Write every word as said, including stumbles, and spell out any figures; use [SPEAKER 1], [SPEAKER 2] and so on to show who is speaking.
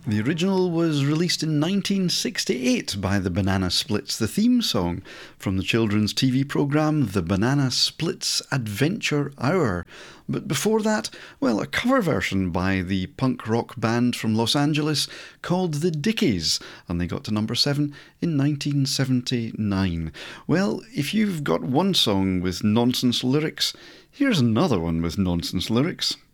[SPEAKER 1] The original was released in nineteen sixty-eight by the Banana Splits, the theme song from the children's T V programme The Banana Splits Adventure Hour. But before that, well, a cover version by the punk rock band from Los Angeles called The Dickies, and they got to number seven in nineteen seventy-nine. Well, if you've got one song with nonsense lyrics, here's another one with nonsense lyrics.